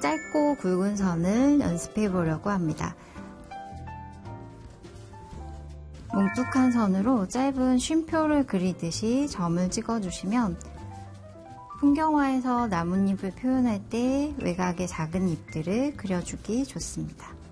짧고 굵은 선을 연습해 보려고 합니다. 뭉툭한 선으로 짧은 쉼표를 그리듯이 점을 찍어주시면 풍경화에서 나뭇잎을 표현할 때 외곽의 작은 잎들을 그려주기 좋습니다.